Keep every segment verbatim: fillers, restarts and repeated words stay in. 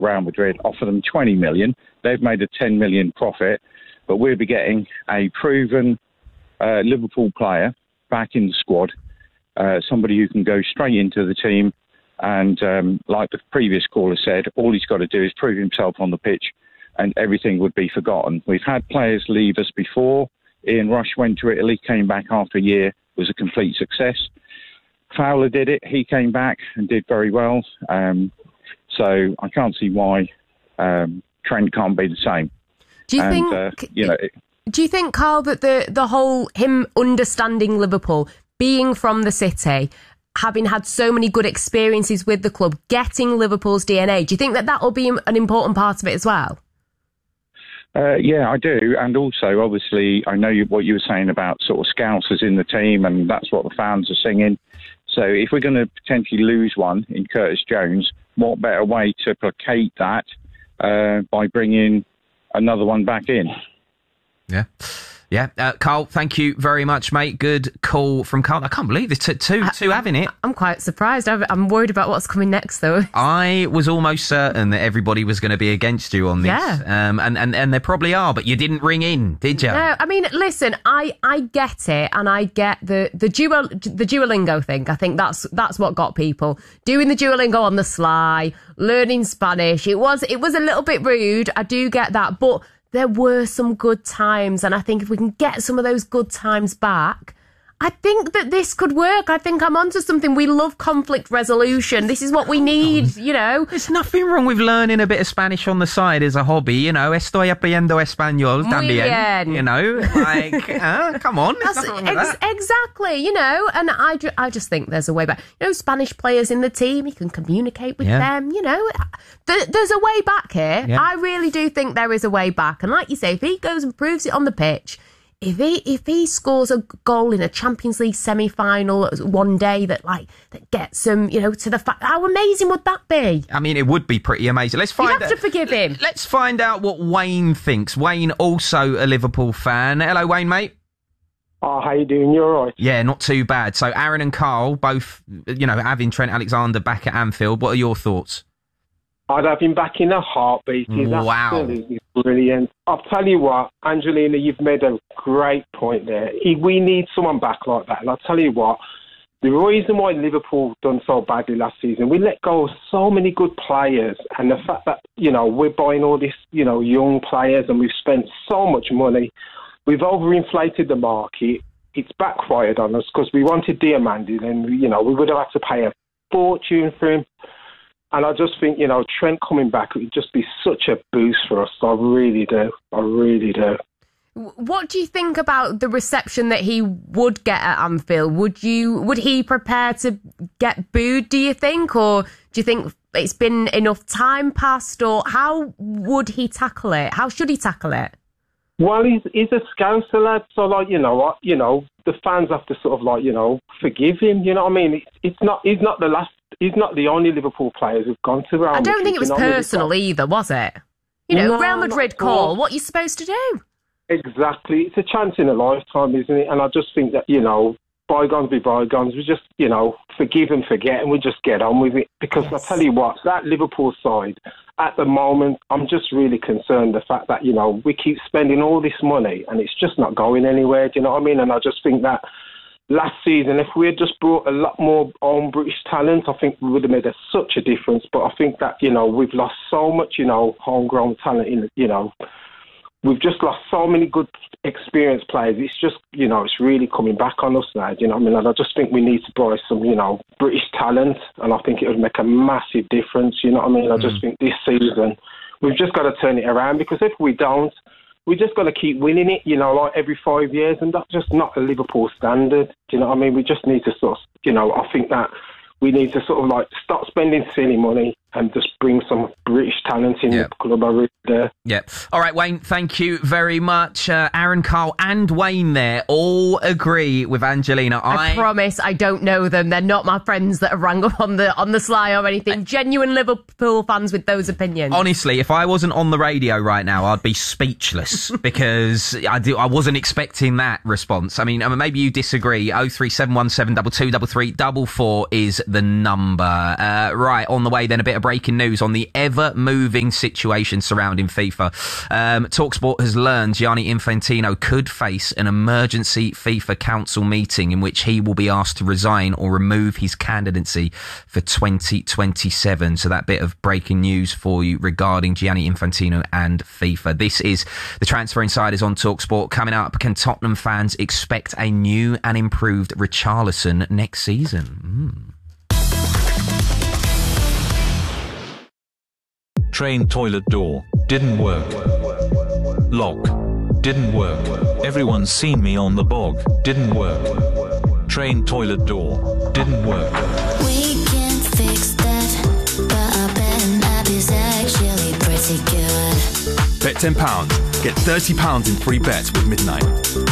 Real Madrid, offer them twenty million. They've made a ten million profit, but we'll be getting a proven uh, Liverpool player back in the squad, uh, somebody who can go straight into the team. And um, like the previous caller said, all he's got to do is prove himself on the pitch and everything would be forgotten. We've had players leave us before. Ian Rush went to Italy, came back after a year, was a complete success. Fowler did it. He came back and did very well. Um, so I can't see why um, Trent can't be the same. Do you and, think? Uh, you know, it, do you think, Carl, that the the whole him understanding Liverpool, being from the city, having had so many good experiences with the club, getting Liverpool's D N A, do you think that that will be an important part of it as well? Uh, yeah, I do. And also, obviously, I know you, what you were saying about sort of Scousers in the team, and that's what the fans are singing. So if we're going to potentially lose one in Curtis Jones, what better way to placate that uh, by bringing another one back in? Yeah. Yeah, uh, Carl, thank you very much, mate. Good call from Carl. I can't believe this. Two, two, two having it. I'm quite surprised. I'm worried about what's coming next, though. I was almost certain that everybody was going to be against you on this. Yeah. Um, and, and, and they probably are, but you didn't ring in, did you? No, I mean, listen, I, I get it, and I get the the duo, the Duolingo thing. I think that's that's what got people doing the Duolingo on the sly, learning Spanish. It was it was a little bit rude. I do get that, but there were some good times, and I think if we can get some of those good times back, I think that this could work. I think I'm onto something. We love conflict resolution. This is what we need, you know. There's nothing wrong with learning a bit of Spanish on the side as a hobby, you know. Estoy aprendiendo español también, bien. you know. Like, uh, come on. There's That's, nothing wrong with ex- that. Exactly, you know, and I, ju- I just think there's a way back. You know, Spanish players in the team, you can communicate with Yeah. them, you know. Th- there's a way back here. Yeah. I really do think there is a way back. And like you say, if he goes and proves it on the pitch, If he if he scores a goal in a Champions League semi-final one day that like that gets him, you know, to the fact, how amazing would that be? I mean, it would be pretty amazing. Let's find You'd have out. to forgive him. Let's find out what Wayne thinks. Wayne, also a Liverpool fan. Hello, Wayne, mate. Oh, how you doing? You all right? Yeah, not too bad. So Aaron and Carl both, you know, having Trent Alexander back at Anfield. What are your thoughts? I'd have him back in a heartbeat. He's Wow. absolutely brilliant. I'll tell you what, Angelina, you've made a great point there. He, we need someone back like that. And I'll tell you what, the reason why Liverpool done so badly last season, we let go of so many good players. And the fact that, you know, we're buying all these, you know, young players and we've spent so much money. We've overinflated the market. It's backfired on us because we wanted Diamandi and, you know, we would have had to pay a fortune for him. And I just think, you know, Trent coming back would just be such a boost for us. I really do. I really do. What do you think about the reception that he would get at Anfield? Would you, would he prepare to get booed, do you think? Or do you think it's been enough time passed? Or how would he tackle it? How should he tackle it? Well, he's he's a Scouser lad, so like you know what, you know the fans have to sort of like you know forgive him. You know what I mean? It's, it's not he's not the last, he's not the only Liverpool players who've gone to Real I don't Madrid, think it was you know what I mean? personal either, was it? You know, No, Real not Madrid at all. call. What are you supposed to do? Exactly, it's a chance in a lifetime, isn't it? And I just think that you know bygones be bygones. We just you know forgive and forget, and we just get on with it. Because Yes. I tell you what, that Liverpool side at the moment, I'm just really concerned the fact that you know we keep spending all this money and it's just not going anywhere. Do you know what I mean? And I just think that last season, if we had just brought a lot more own British talent, I think we would have made a, such a difference. But I think that you know we've lost so much, you know, homegrown talent. In you know, we've just lost so many good, experienced players. It's just you know, it's really coming back on us now. Do you know what I mean? And I just think we need to buy some, you know, British talent, and I think it would make a massive difference. You know what I mean? I just Mm. think this season we've just got to turn it around, because if we don't, we just got to keep winning it, you know, like every five years, and that's just not a Liverpool standard. Do you know what I mean? We just need to sort of, you know, I think that we need to sort of like stop spending silly money and just bring some British talent in Yeah. the club. I really do. Yeah. All right, Wayne, thank you very much. Uh, Aaron, Carl and Wayne there all agree with Angelina. I, I, promise I don't know them. They're not my friends that have rang up on the on the sly or anything. Genuine Liverpool fans with those opinions. Honestly, if I wasn't on the radio right now, I'd be speechless because I do, I wasn't expecting that response. I mean, I mean, maybe you disagree. oh three seven one seven two two three three four four is the number. Uh, right, on the way then, a bit of breaking news on the ever-moving moving situation surrounding FIFA. Um, TalkSport has learned Gianni Infantino could face an emergency FIFA Council meeting in which he will be asked to resign or remove his candidacy for twenty twenty-seven. So that bit of breaking news for you regarding Gianni Infantino and FIFA. This is the Transfer Insiders on TalkSport. Coming up, can Tottenham fans expect a new and improved Richarlison next season? Mm. Train toilet door didn't work. Lock didn't work. Everyone's seen me on the bog. Didn't work. Train toilet door didn't work. We can fix that, but I bet app is actually pretty good. Bet ten pounds. Get thirty pounds in free bets with Midnight.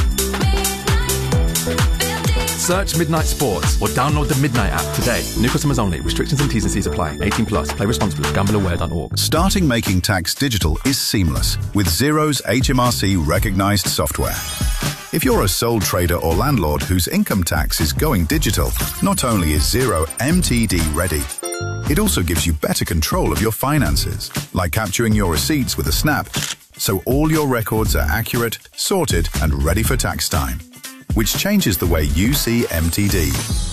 Search Midnight Sports or download the Midnight app today. New customers only. Restrictions and T's and C's apply. eighteen plus. Play responsibly. gamble aware dot org. Starting making tax digital is seamless with Xero's H M R C recognised software. If you're a sole trader or landlord whose income tax is going digital, not only is Xero M T D ready, it also gives you better control of your finances, like capturing your receipts with a snap, so all your records are accurate, sorted, and ready for tax time, which changes the way you see M T D.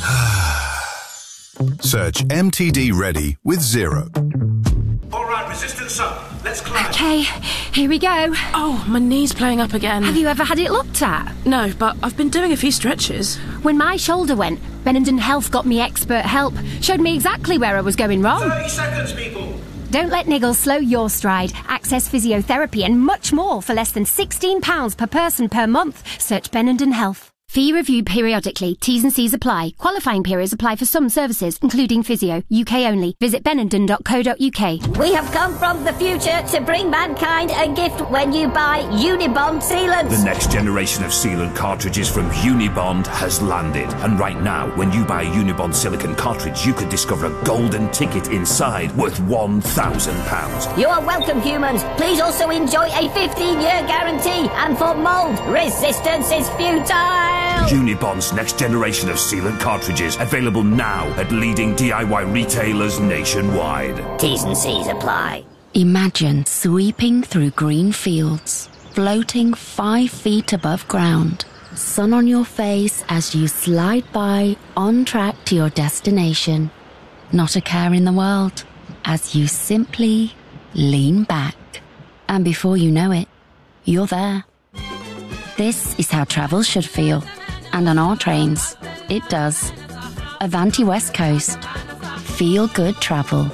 Search M T D Ready with Xero. All right, resistance up. Let's climb. Okay, here we go. Oh, my knee's playing up again. Have you ever had it looked at? No, but I've been doing a few stretches. When my shoulder went, Benenden Health got me expert help. Showed me exactly where I was going wrong. thirty seconds, people. Don't let niggles slow your stride. Access physiotherapy and much more for less than sixteen pounds per person per month. Search Benenden Health. Fee reviewed periodically. T's and C's apply. Qualifying periods apply for some services, including physio. U K only. Visit benenden dot co dot U K. We have come from the future to bring mankind a gift when you buy Unibond sealants. The next generation of sealant cartridges from Unibond has landed. And right now, when you buy a Unibond silicone cartridge, you could discover a golden ticket inside worth one thousand pounds. You are welcome, humans. Please also enjoy a fifteen-year guarantee. And for mold, resistance is futile. Unibond's next generation of sealant cartridges, available now at leading D I Y retailers nationwide. T's and C's apply. Imagine sweeping through green fields, floating five feet above ground, sun on your face as you slide by on track to your destination. Not a care in the world as you simply lean back. And before you know it, you're there. This is how travel should feel. And on our trains, it does. Avanti West Coast. Feel good travel.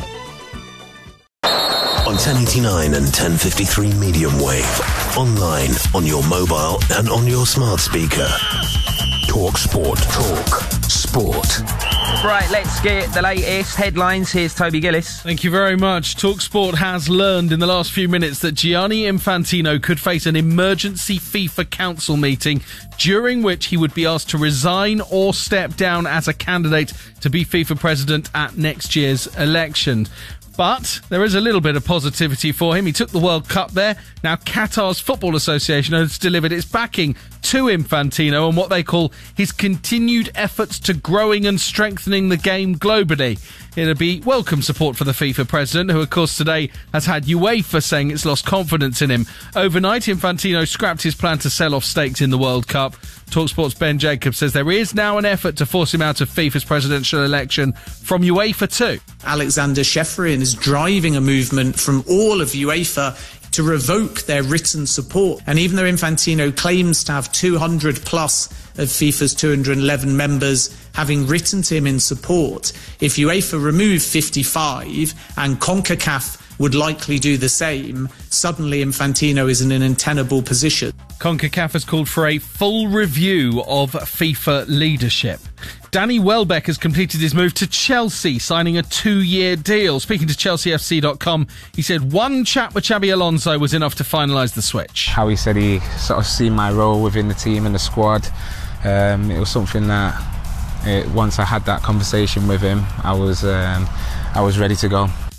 On ten eighty-nine and ten fifty-three medium wave. Online, on your mobile and on your smart speaker. Talk Sport. Talk Sport. Right, let's get the latest headlines. Here's Toby Gillis. Thank you very much. TalkSport has learned in the last few minutes that Gianni Infantino could face an emergency FIFA Council meeting during which he would be asked to resign or step down as a candidate to be FIFA president at next year's election. But there is a little bit of positivity for him. He took the World Cup there. Now Qatar's Football Association has delivered its backing to Infantino on what they call his continued efforts to growing and strengthening the game globally. It'll be welcome support for the FIFA president, who of course today has had UEFA saying it's lost confidence in him. Overnight, Infantino scrapped his plan to sell off stakes in the World Cup. TalkSport's Ben Jacobs says there is now an effort to force him out of FIFA's presidential election from UEFA too. Alexander Shefrin is driving a movement from all of UEFA to revoke their written support. And even though Infantino claims to have two hundred plus of FIFA's two hundred eleven members having written to him in support, if UEFA remove fifty-five and CONCACAF would likely do the same, suddenly Infantino is in an untenable position. CONCACAF has called for a full review of FIFA leadership. Danny Welbeck has completed his move to Chelsea, signing a two-year deal. Speaking to Chelsea F C dot com, he said one chat with Xabi Alonso was enough to finalise the switch. How he said he sort of seen my role within the team and the squad. Um, it was something that it, once I had that conversation with him, I was um, I was ready to go.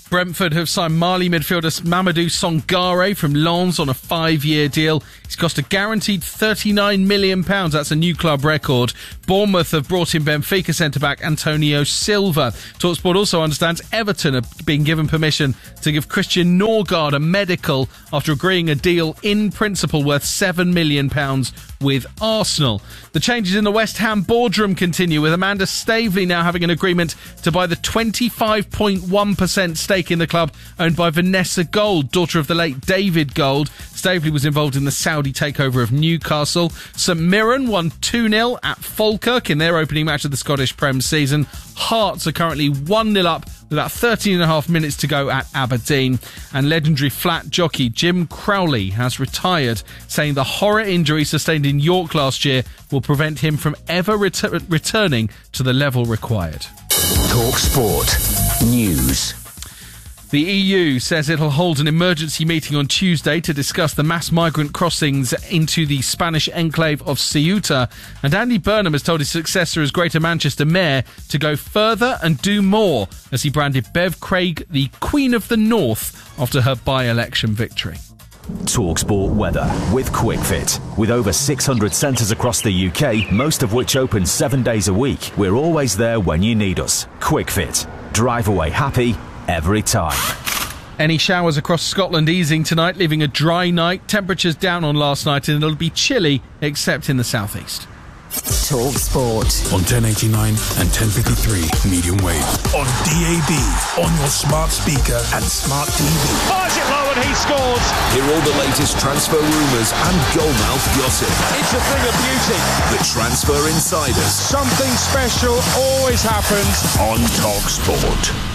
Brentford have signed Mali midfielder Mamadou Sangare from Lens on a five-year deal. He's cost a guaranteed thirty-nine million pounds. That's a new club record. Bournemouth have brought in Benfica centre-back Antonio Silva. TalkSport also understands Everton have been given permission to give Christian Norgard a medical after agreeing a deal in principle worth seven million pounds with Arsenal. The changes in the West Ham boardroom continue, with Amanda Staveley now having an agreement to buy the twenty-five point one percent stake in the club owned by Vanessa Gold, daughter of the late David Gold. Staveley was involved in the Saudi takeover of Newcastle. St Mirren won two nil at Falkirk in their opening match of the Scottish Prem season. Hearts are currently one nil up with about thirteen and a half minutes to go at Aberdeen. And legendary flat jockey Jim Crowley has retired, saying the horror injury sustained in York last year will prevent him from ever ret- returning to the level required. Talk Sport News. The E U says it'll hold an emergency meeting on Tuesday to discuss the mass migrant crossings into the Spanish enclave of Ceuta. And Andy Burnham has told his successor as Greater Manchester Mayor to go further and do more, as he branded Bev Craig the Queen of the North after her by-election victory. TalkSport weather with QuickFit. With over six hundred centres across the U K, most of which open seven days a week, we're always there when you need us. QuickFit. Drive away happy every time. Any showers across Scotland easing tonight, leaving a dry night. Temperatures down on last night, and it'll be chilly except in the southeast. Talk Sport on ten eighty-nine and ten fifty-three medium wave, on D A B, on your smart speaker and smart T V. Fires it low and he scores. Hear all the latest transfer rumours and goalmouth gossip. It's a thing of beauty. The Transfer Insiders Something special always happens on Talk Sport.